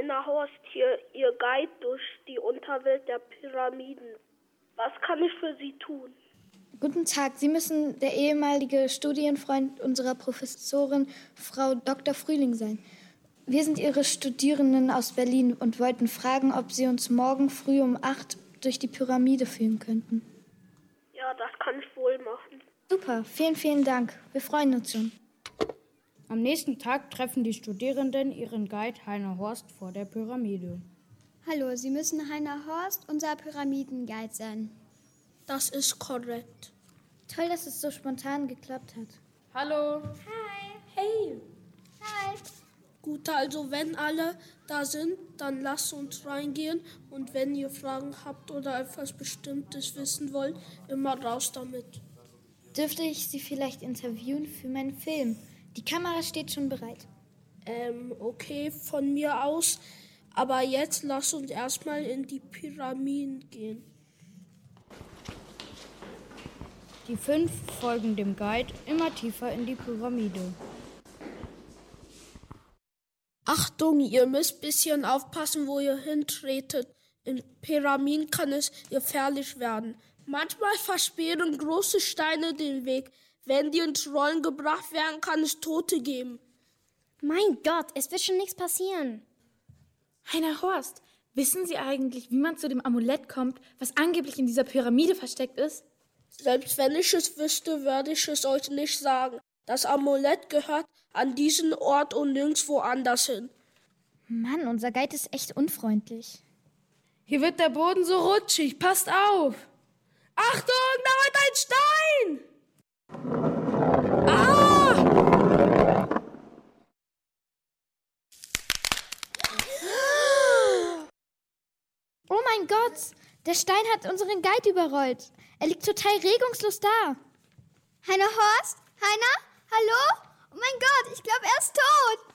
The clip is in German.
Heiner Horst hier, Ihr Guide durch die Unterwelt der Pyramiden. Was kann ich für Sie tun? Guten Tag, Sie müssen der ehemalige Studienfreund unserer Professorin, Frau Dr. Frühling sein. Wir sind Ihre Studierenden aus Berlin und wollten fragen, ob Sie uns morgen früh um 8 durch die Pyramide führen könnten. Ja, das kann ich wohl machen. Super, vielen, vielen Dank. Wir freuen uns schon. Am nächsten Tag treffen die Studierenden ihren Guide Heiner Horst vor der Pyramide. Hallo, Sie müssen Heiner Horst, unser Pyramidenguide sein. Das ist korrekt. Toll, dass es so spontan geklappt hat. Hallo. Hi. Hey. Hi. Gut, also wenn alle da sind, dann lasst uns reingehen. Und wenn ihr Fragen habt oder etwas Bestimmtes wissen wollt, immer raus damit. Dürfte ich Sie vielleicht interviewen für meinen Film? Die Kamera steht schon bereit. Okay, von mir aus. Aber jetzt lasst uns erstmal in die Pyramiden gehen. Die 5 folgen dem Guide immer tiefer in die Pyramide. Achtung, ihr müsst ein bisschen aufpassen, wo ihr hintretet. In Pyramiden kann es gefährlich werden. Manchmal versperren große Steine den Weg. Wenn die ins Rollen gebracht werden, kann es Tote geben. Mein Gott, es wird schon nichts passieren. Heiner Horst, wissen Sie eigentlich, wie man zu dem Amulett kommt, was angeblich in dieser Pyramide versteckt ist? Selbst wenn ich es wüsste, würde ich es euch nicht sagen. Das Amulett gehört an diesen Ort und nirgendwo anders hin. Mann, unser Guide ist echt unfreundlich. Hier wird der Boden so rutschig, passt auf! Achtung, da wird ein Stein! Oh mein Gott, der Stein hat unseren Guide überrollt. Er liegt total regungslos da. Heiner Horst? Heiner? Hallo? Oh mein Gott, ich glaube, er ist tot.